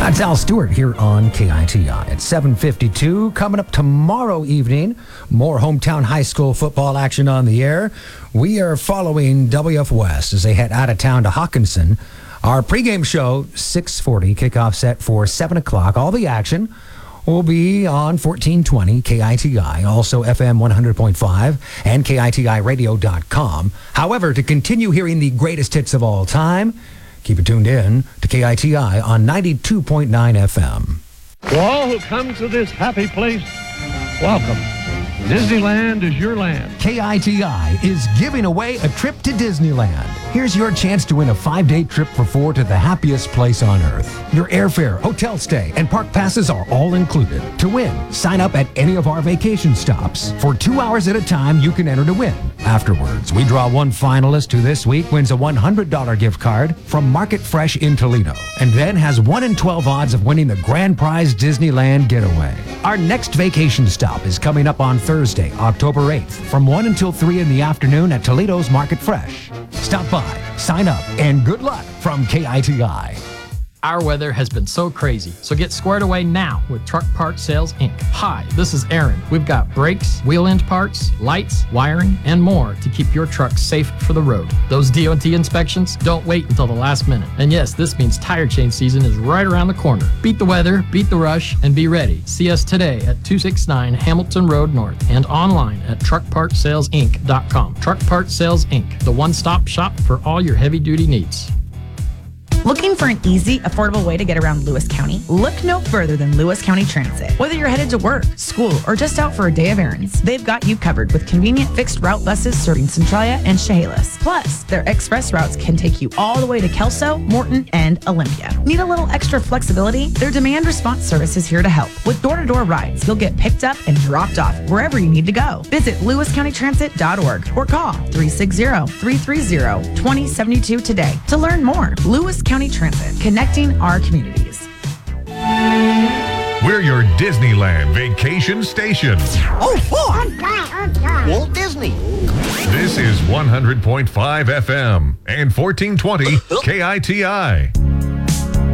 That's Al Stewart here on KITI at 7:52. Coming up tomorrow evening, more hometown high school football action on the air. We are following WF West as they head out of town to Hawkinson. Our pregame show, 6:40, kickoff set for 7 o'clock. All the action will be on 1420 KITI, also FM 100.5 and KITIRadio.com. However, to continue hearing the greatest hits of all time, keep it tuned in to KITI on 92.9 FM. To all who come to this happy place, welcome. Disneyland is your land. KITI is giving away a trip to Disneyland. Here's your chance to win a 5-day trip for 4 to the happiest place on earth. Your airfare, hotel stay, and park passes are all included. To win, sign up at any of our vacation stops. For 2 hours at a time, you can enter to win. Afterwards, we draw one finalist who this week wins a $100 gift card from Market Fresh in Toledo, and then has 1 in 12 odds of winning the grand prize Disneyland getaway. Our next vacation stop is coming up on Thursday, October 8th, from 1 until 3 in the afternoon at Toledo's Market Fresh. Stop by, sign up, and good luck from KITI. Our weather has been so crazy, so get squared away now with Truck Parts Sales Inc. Hi, this is Aaron. We've got brakes, wheel end parts, lights, wiring, and more to keep your truck safe for the road. Those DOT inspections, don't wait until the last minute. And yes, this means tire change season is right around the corner. Beat the weather, beat the rush, and be ready. See us today at 269 Hamilton Road North and online at truckpartsalesinc.com. Truck Parts Sales Inc., the one-stop shop for all your heavy-duty needs. Looking for an easy, affordable way to get around Lewis County? Look no further than Lewis County Transit. Whether you're headed to work, school, or just out for a day of errands, they've got you covered with convenient fixed route buses serving Centralia and Chehalis. Plus, their express routes can take you all the way to Kelso, Morton, and Olympia. Need a little extra flexibility? Their demand response service is here to help. With door-to-door rides, you'll get picked up and dropped off wherever you need to go. Visit lewiscountytransit.org or call 360-330-2072 today to learn more. Lewis County Transit, connecting our communities. We're your Disneyland vacation station. Oh, fun! Walt Disney. This is 100.5 FM and 1420 KITI.